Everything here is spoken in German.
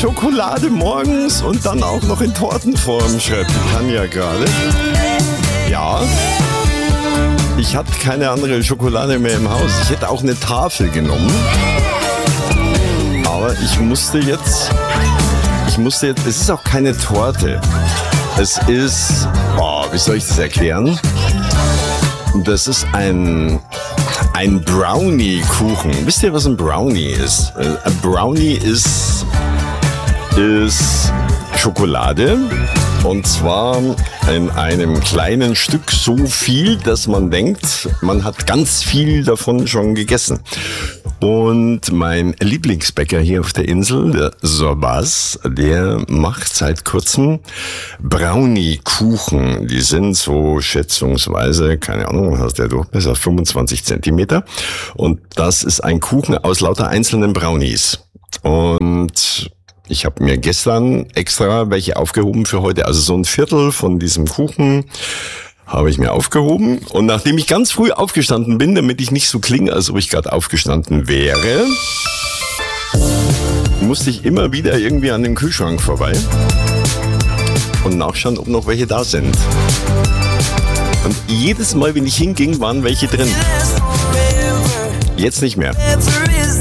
Schokolade morgens und dann auch noch in Tortenform, schreibt die Tanja gerade. Ja, ich hatte keine andere Schokolade mehr im Haus. Ich hätte auch eine Tafel genommen. Aber ich musste jetzt, es ist auch keine Torte. Es ist, wie soll ich das erklären? Das ist ein Brownie-Kuchen. Wisst ihr, was ein Brownie ist? Ein Brownie ist Schokolade. Und zwar in einem kleinen Stück so viel, dass man denkt, man hat ganz viel davon schon gegessen. Und mein Lieblingsbäcker hier auf der Insel, der Sorbas, der macht seit kurzem Brownie-Kuchen. Die sind so schätzungsweise, keine Ahnung, was heißt der Durchmesser, 25 Zentimeter. Und das ist ein Kuchen aus lauter einzelnen Brownies. Und ich habe mir gestern extra welche aufgehoben für heute. Also so ein Viertel von diesem Kuchen habe ich mir aufgehoben. Und nachdem ich ganz früh aufgestanden bin, damit ich nicht so klinge, als ob ich gerade aufgestanden wäre, musste ich immer wieder irgendwie an dem Kühlschrank vorbei und nachschauen, ob noch welche da sind. Und jedes Mal, wenn ich hinging, waren welche drin. Jetzt nicht mehr.